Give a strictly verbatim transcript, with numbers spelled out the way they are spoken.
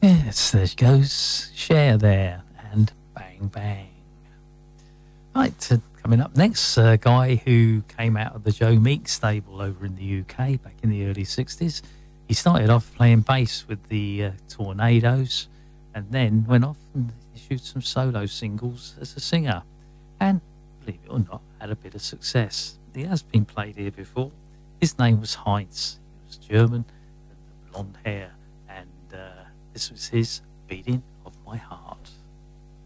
Yes, there she goes. Cher there, and Bang Bang. Right, uh, coming up next, a guy who came out of the Joe Meek stable over in the U K back in the early sixties. He started off playing bass with the uh, Tornadoes, and then went off and issued some solo singles as a singer. And, believe it or not, had a bit of success. He has been played here before. His name was Heinz. He was German, and blonde hair, and uh, this was his Beating of My Heart.